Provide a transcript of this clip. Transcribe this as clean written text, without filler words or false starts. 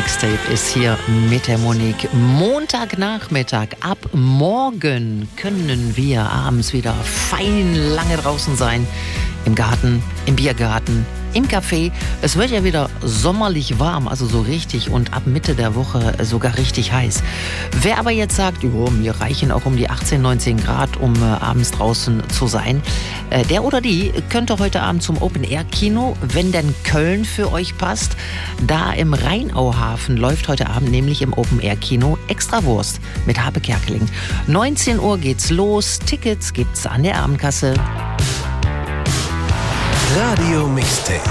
Mixtape ist hier mit der Monique. Montagnachmittag, ab morgen können wir abends wieder fein lange draußen sein. Im Garten, im Biergarten, im Café. Es wird ja wieder sommerlich warm, also so richtig, und ab Mitte der Woche sogar richtig heiß. Wer aber jetzt sagt, mir reichen auch um die 18, 19 Grad, um abends draußen zu sein, der oder die könnte heute Abend zum Open-Air-Kino, wenn denn Köln für euch passt. Da im Rheinauhafen läuft heute Abend nämlich im Open-Air-Kino Extrawurst mit Habe Kerkeling. 19 Uhr geht's los, Tickets gibt's an der Abendkasse. Radio Mixtape.